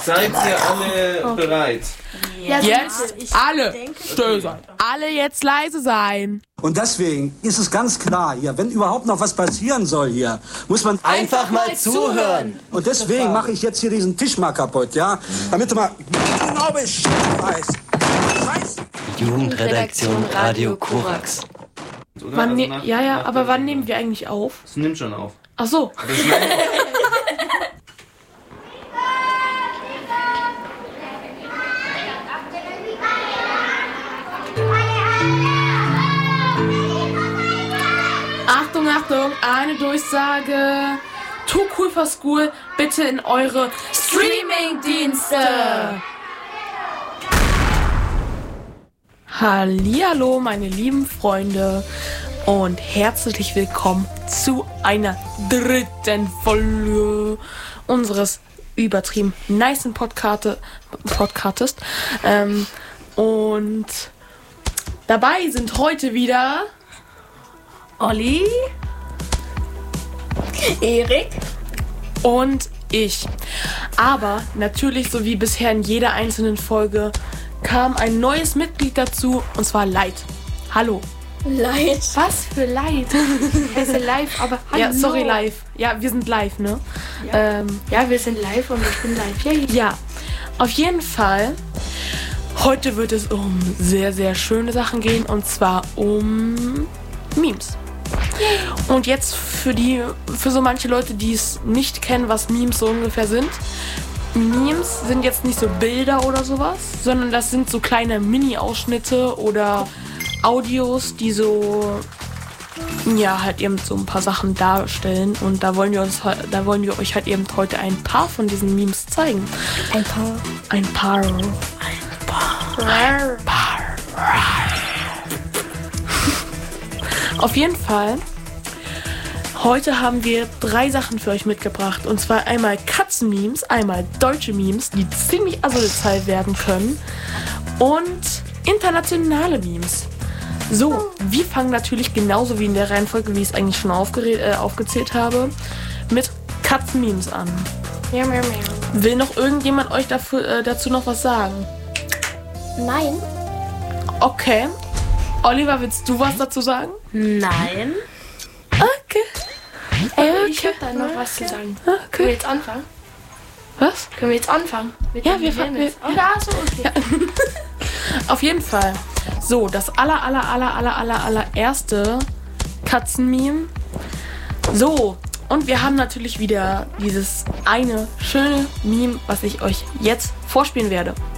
Seid ihr alle bereit? Ja, jetzt alle still sein. Alle jetzt leise sein. Und deswegen ist es ganz klar hier, wenn überhaupt noch was passieren soll hier, muss man einfach mal zuhören. Und deswegen mache ich jetzt hier diesen Tisch mal kaputt, ja? Damit du mal genau Bescheid weißt. Jugendredaktion Radio Korax. Wann aber wann nehmen wir eigentlich auf? Es nimmt schon auf. Ach so. Achtung, eine Durchsage. Too Cool for School, bitte in eure Streaming-Dienste. Hallihallo, meine lieben Freunde und herzlich willkommen zu einer dritten Folge unseres übertrieben nicen Podcastes. Und dabei sind heute wieder Olli, Erik und ich. Aber natürlich, so wie bisher in jeder einzelnen Folge, kam ein neues Mitglied dazu, und zwar Light. Hallo. Light. Was für Light? Ich heiße live, aber hallo. Ja, sorry, live. Ja, wir sind live, ne? Ja, wir sind live und ich bin live. Ja, auf jeden Fall. Heute wird es um sehr, sehr schöne Sachen gehen, und zwar um Memes. Und jetzt für so manche Leute, die es nicht kennen, was Memes so ungefähr sind. Memes sind jetzt nicht so Bilder oder sowas, sondern das sind so kleine Mini-Ausschnitte oder Audios, die so, ja, halt eben so ein paar Sachen darstellen. Und da wollen wir euch halt eben heute ein paar von diesen Memes zeigen. Ein paar. Auf jeden Fall, heute haben wir 3 Sachen für euch mitgebracht. Und zwar einmal Katzenmemes, einmal deutsche Memes, die ziemlich asozial werden können. Und internationale Memes. So, wir fangen natürlich genauso wie in der Reihenfolge, wie ich es eigentlich schon aufgezählt habe, mit Katzenmemes an. Will noch irgendjemand euch dazu noch was sagen? Nein. Okay. Oliver, willst du was dazu sagen? Nein. Okay. Ich habe da noch was zu sagen. Okay. Können wir jetzt anfangen? Was? Können wir jetzt anfangen? Ja, wir fangen jetzt. Okay, ja. Auf jeden Fall. So, das allererste Katzenmeme. So, und wir haben natürlich wieder dieses eine schöne Meme, was ich euch jetzt vorspielen werde.